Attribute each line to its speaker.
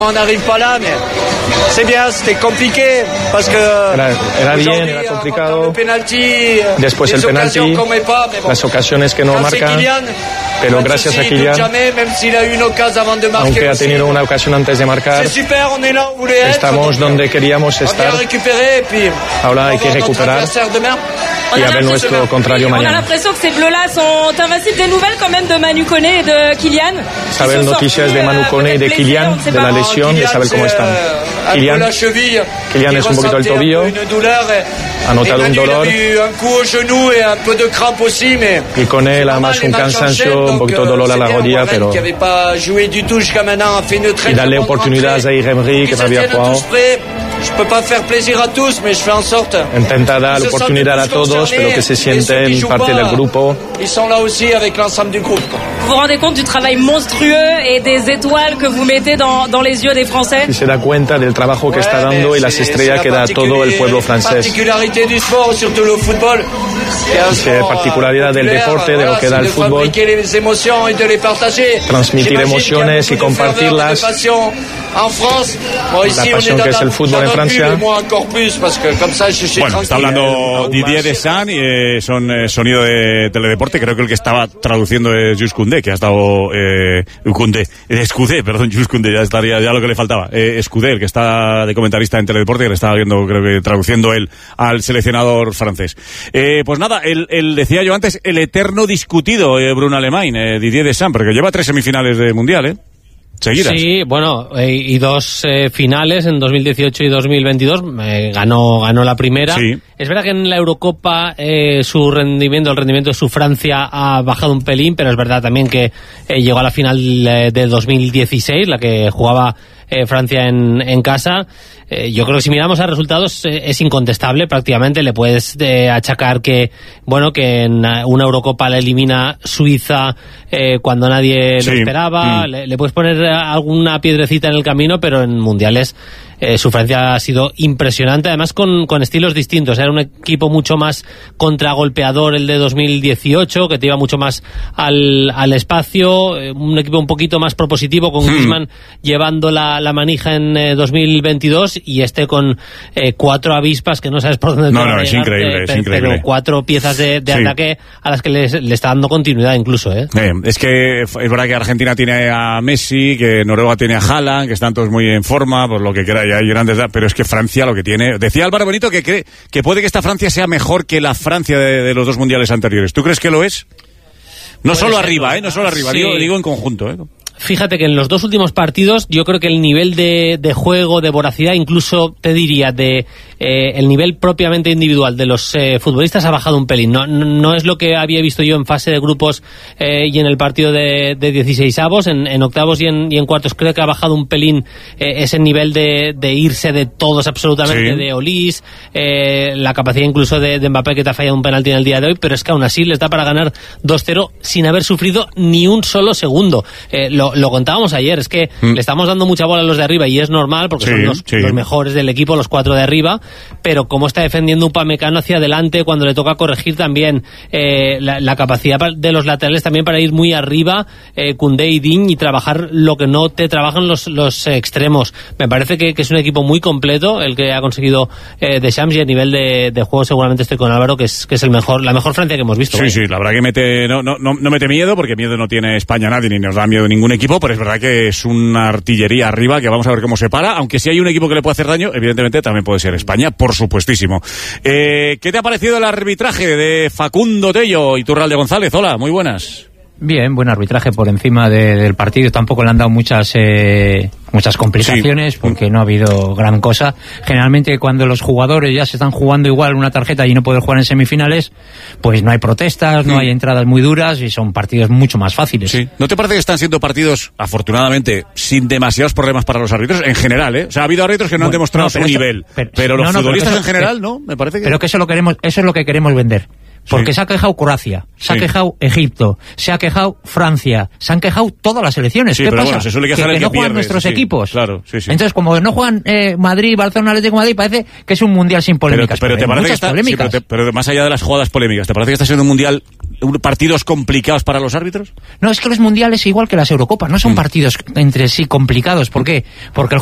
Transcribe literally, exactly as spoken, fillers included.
Speaker 1: On n'arrive pas là, mais c'est bien, c'était compliqué parce que
Speaker 2: era, era bien, era complicado.
Speaker 1: Penalty,
Speaker 2: después el penalti, pas, bon, las ocasiones que no marcan, Kylian, pero gracias a Kylian, jamais, aunque ha tenido una ocasión antes de marcar, super, là, estamos donde queríamos estar. Ahora hay que recuperar y a ver nuestro contrario
Speaker 3: mañana.
Speaker 2: On
Speaker 3: a l'impression que ces bleus-là sont invincibles. Des nouvelles quand même de Manu Koné et de Kylian.
Speaker 2: Saber noticias de Manu Koné y de Kylian, de la lesión, de saber cómo están. Kylian, Kylian es un poquito el tobillo, ha notado un dolor, y con él además un cansancio, un poquito de dolor a la rodilla, pero y darle oportunidades a Emery, que no había jugado. Intenta dar oportunidad a todos, pero que se sienten parte del grupo.
Speaker 3: Vous vous rendez compte du travail monstrueux et des étoiles que vous mettez dans, dans les yeux des Français?
Speaker 2: Y se da cuenta del trabajo que está dando y las estrellas que da todo el pueblo francés. Es la particularidad del deporte, de lo que da el fútbol. Transmitir emociones y compartirlas. La pasión que es el fútbol en Francia.
Speaker 4: Bueno, está hablando Didier Deschamps y eh, son eh, sonido de teledeporte. Creo que el que estaba traduciendo es Jules Koundé, que ha estado eh, Koundé, eh, Escudé, perdón, Jules Koundé, ya estaría ya lo que le faltaba. Eh, Escudé, el que está de comentarista en teledeporte, que le estaba viendo, creo que traduciendo él al seleccionador francés. Eh, pues nada, el, el decía yo antes, el eterno discutido eh, Bruno Alemany, eh, Didier Deschamps, porque lleva tres semifinales de mundial, ¿eh? Seguidas.
Speaker 5: Sí, bueno, eh, y dos eh, finales en dos mil dieciocho y dos mil veintidós. Eh, ganó ganó la primera.
Speaker 4: Sí.
Speaker 5: Es verdad que en la Eurocopa eh, su rendimiento, el rendimiento de su Francia ha bajado un pelín, pero es verdad también que eh, llegó a la final eh, de dos mil dieciséis, la que jugaba eh, Francia en, en casa. Eh, yo creo que si miramos a resultados eh, es incontestable prácticamente. Le puedes eh, achacar que, bueno, que en una Eurocopa la elimina Suiza eh, cuando nadie
Speaker 4: sí.
Speaker 5: lo esperaba. Mm. Le, le puedes poner alguna piedrecita en el camino, pero en mundiales eh, su Francia ha sido impresionante, además con, con estilos distintos. Era un equipo mucho más contragolpeador el de dos mil dieciocho, que te iba mucho más al, al espacio, eh, un equipo un poquito más propositivo, con hmm. Griezmann llevando la, la manija en eh, dos mil veintidós, y este con eh, cuatro avispas que no sabes por dónde
Speaker 4: no,
Speaker 5: te
Speaker 4: no,
Speaker 5: van a
Speaker 4: es
Speaker 5: llegar,
Speaker 4: increíble,
Speaker 5: eh,
Speaker 4: es
Speaker 5: pero,
Speaker 4: increíble.
Speaker 5: pero cuatro piezas de, de
Speaker 4: sí.
Speaker 5: ataque a las que les, le está dando continuidad incluso. ¿eh?
Speaker 4: Eh, es que es verdad que Argentina tiene a Messi, que Noruega tiene a Haaland, que están todos muy en forma, por lo que quiera, ya hay grandes, pero es que Francia lo que tiene... Decía Álvaro Benito que cree que puede que esta Francia sea mejor que la Francia de, de los dos mundiales anteriores. ¿Tú crees que lo es? No solo arriba, ¿eh? No solo arriba, sí. digo, digo en conjunto, ¿eh?
Speaker 5: Fíjate que en los dos últimos partidos yo creo que el nivel de, de juego, de voracidad, incluso te diría de eh, el nivel propiamente individual de los eh, futbolistas ha bajado un pelín. No, no, no es lo que había visto yo en fase de grupos eh, y en el partido de, de dieciseisavos, en, en octavos y en, y en cuartos creo que ha bajado un pelín eh, ese nivel de, de irse de todos absolutamente, sí. de Olís, eh, la capacidad incluso de, de Mbappé, que te ha fallado un penalti en el día de hoy, pero es que aún así les da para ganar dos cero sin haber sufrido ni un solo segundo. Eh, lo Lo contábamos ayer, es que mm. le estamos dando mucha bola a los de arriba y es normal porque sí, son los, sí. los mejores del equipo, los cuatro de arriba, pero cómo está defendiendo Upamecano hacia adelante cuando le toca corregir también eh, la, la capacidad de los laterales también para ir muy arriba, eh, Koundé y Digne, y trabajar lo que no te trabajan los, los eh, extremos. Me parece que, que es un equipo muy completo el que ha conseguido eh, Deschamps, y a nivel de, de juego seguramente estoy con Álvaro, que es, que es el mejor, la mejor Francia que hemos visto.
Speaker 4: Sí,
Speaker 5: ¿vale?
Speaker 4: sí, la verdad que mete, no, no, no, no mete miedo, porque miedo no tiene España nadie, ni nos da miedo ningún equipo, pero es verdad que es una artillería arriba que vamos a ver cómo se para, aunque si hay un equipo que le puede hacer daño, evidentemente también puede ser España, por supuestísimo. Eh, ¿Qué te ha parecido el arbitraje de Facundo Tello y Iturralde González? Hola, muy buenas.
Speaker 6: Bien, buen arbitraje por encima de, del partido. Tampoco le han dado muchas eh, muchas complicaciones, sí. porque no ha habido gran cosa. Generalmente cuando los jugadores ya se están jugando igual una tarjeta y no pueden jugar en semifinales, pues no hay protestas, no mm. hay entradas muy duras y son partidos mucho más fáciles.
Speaker 4: Sí. ¿No te parece que están siendo partidos, afortunadamente, sin demasiados problemas para los árbitros? En general, ¿eh? O sea, ha habido árbitros que no bueno, han demostrado no, su eso, nivel, pero, pero los no, no, futbolistas pero eso, en general, ¿no? Me parece que...
Speaker 6: Pero que eso lo queremos, eso es lo que queremos vender. Porque
Speaker 4: sí.
Speaker 6: se ha quejado Croacia, se
Speaker 4: sí.
Speaker 6: ha quejado Egipto, se ha quejado Francia, se han quejado todas las selecciones.
Speaker 4: Sí,
Speaker 6: ¿Qué
Speaker 4: pero
Speaker 6: pasa?
Speaker 4: bueno, se suele quejar
Speaker 6: que,
Speaker 4: el
Speaker 6: que
Speaker 4: que
Speaker 6: no juegan
Speaker 4: pierde,
Speaker 6: nuestros
Speaker 4: sí,
Speaker 6: equipos.
Speaker 4: Claro, sí, sí.
Speaker 6: Entonces, como no juegan eh, Madrid, Barcelona, Atlético de Madrid, parece que es un mundial sin polémicas.
Speaker 4: Pero, pero,
Speaker 6: pero
Speaker 4: te parece que
Speaker 6: muchas
Speaker 4: está, sí, pero, te, pero más allá de las jugadas polémicas, ¿te parece que está siendo un mundial, un, partidos complicados para los árbitros?
Speaker 6: No, es que los mundiales, igual que las Eurocopas, no son mm. partidos entre sí complicados. ¿Por qué? Porque el